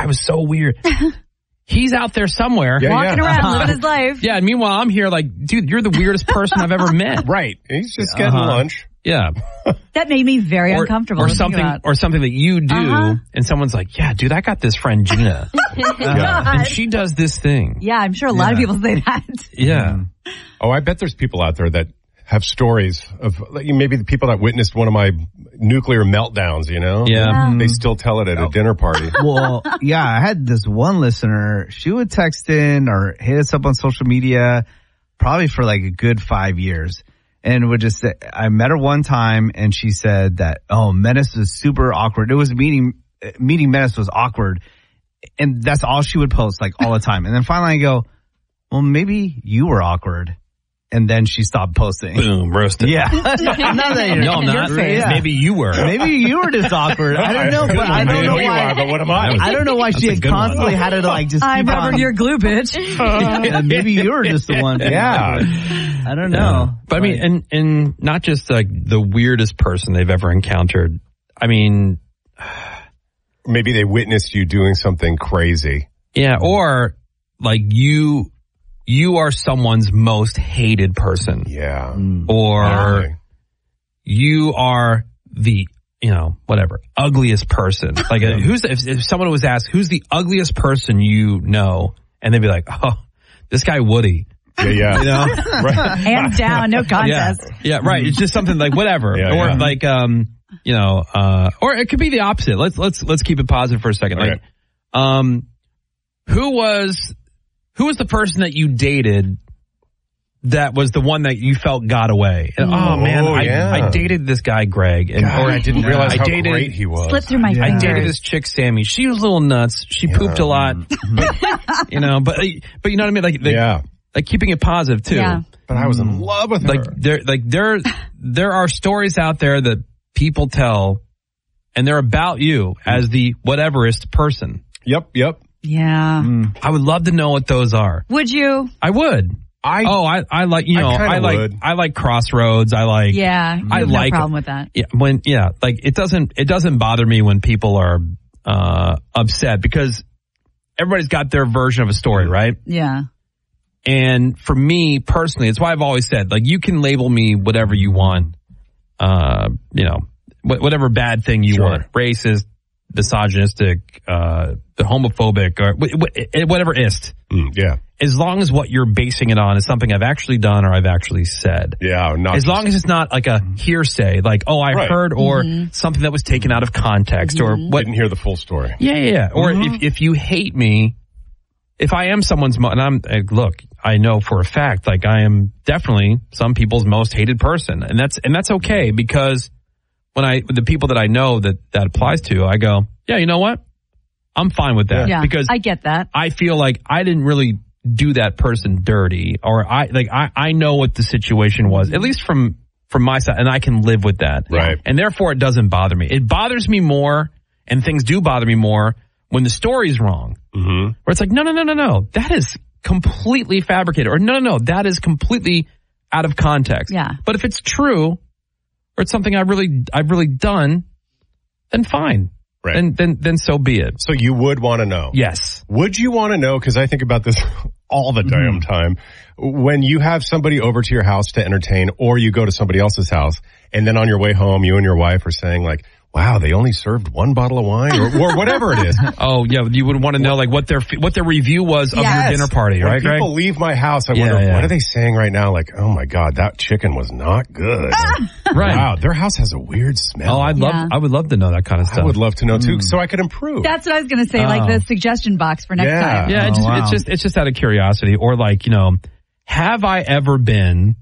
guy was so weird. He's out there somewhere. Walking around, living his life. Yeah, and meanwhile, I'm here like, dude, you're the weirdest person I've ever met. Right. He's just getting lunch. Yeah. That made me very uncomfortable. Or something that you do, and someone's like, yeah, dude, I got this friend, Gina. And she does this thing. Yeah, I'm sure a lot of people say that. Yeah. Oh, I bet there's people out there that have stories of maybe the people that witnessed one of my nuclear meltdowns, Yeah. They still tell it at a dinner party. Well, yeah, I had this one listener. She would text in or hit us up on social media probably for like a good 5 years. And would just say, I met her one time and she said that, Menace was super awkward. It was meeting Menace was awkward. And that's all she would post like all the time. And then finally I go, well, maybe you were awkward. And then she stopped posting. Boom, roasted. Yeah. No, I'm not. Yeah. Maybe you were. Maybe you were just awkward. I don't know. But I don't know you why. are, but what am I? I don't know why she had constantly had to like just I'm keep rubbered on. your glue, bitch. Yeah, maybe you were just the one. Yeah. I don't know. But I mean, and not just like the weirdest person they've ever encountered. I mean, maybe they witnessed you doing something crazy. Yeah, or like you are someone's most hated person. Yeah. Or you are the, ugliest person. Like if someone was asked, who's the ugliest person you know? And they'd be like, oh, this guy Woody. Yeah. Right. Hands down, no contest. Yeah, right. It's just something like whatever. Like, or it could be the opposite. Let's keep it positive for a second. Okay. Like, who was the person that you dated that was the one that you felt got away? And, I dated this guy, Greg. And, I didn't realize how great he was. Slipped through my I fingers. dated this chick, Sammy. She was a little nuts. She pooped a lot. But you know what I mean? Like keeping it positive too. Yeah. But I was in love with her. There are stories out there that people tell, and they're about you as the whateverist person. Yep. Yeah. I would love to know what those are. Would you? I would. I like, I like Crossroads. I like, I have no problem with that. Yeah. It doesn't bother me when people are, upset because everybody's got their version of a story, right? Yeah. And for me personally, it's why I've always said, like, you can label me whatever you want, whatever bad thing you want, racist, misogynistic, homophobic, or whatever ist. Yeah. As long as what you're basing it on is something I've actually done or I've actually said. Yeah. As long as it's not like a hearsay, like, I heard, or something that was taken out of context, or what. Didn't hear the full story. Yeah. Or if you hate me, if I am someone's, and I'm, look, I know for a fact, like, I am definitely some people's most hated person. And that's okay, because the people that I know that applies to, I go, yeah, you know what? I'm fine with that. Yeah, because I get that. I feel like I didn't really do that person dirty, or I know what the situation was, at least from my side, and I can live with that. Right. And therefore it doesn't bother me. It bothers me more, and things do bother me more when the story's wrong. Mm-hmm. Where it's like, no, that is completely fabricated, or no, that is completely out of context. Yeah. But if it's true, or it's something I've really done, then fine. Right. And then so be it. So you would want to know. Yes. Would you want to know, because I think about this all the damn time, when you have somebody over to your house to entertain, or you go to somebody else's house, and then on your way home, you and your wife are saying like, wow, they only served one bottle of wine, or whatever it is. Oh, yeah, you would want to know like what their review was of your dinner party, right, Greg? When people leave my house, I wonder, what are they saying right now? Like, oh my God, that chicken was not good. Right. Wow, their house has a weird smell. Oh, I would love to know that kind of stuff. I would love to know too, so I could improve. That's what I was going to say, like the suggestion box for next time. Yeah, it's just out of curiosity, or like, have I ever been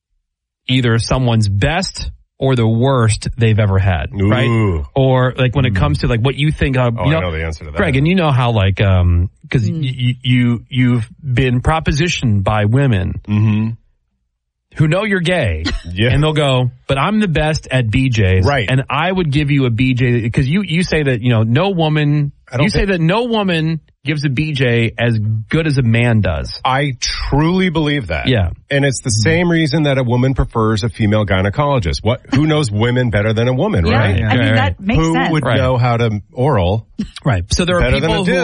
either someone's best or the worst they've ever had, right? Or like when it comes to like what you think of, I know the answer to that. Greg, and you know how like, cause you've been propositioned by women who know you're gay, and they'll go, but I'm the best at BJ's, right? And I would give you a BJ, because you say that, no woman, say that no woman gives a BJ as good as a man does. I truly believe that. Yeah. And it's the same reason that a woman prefers a female gynecologist. Who knows women better than a woman, right? I mean, that makes sense. Who would know how to oral? Right. So there are better people than a dude.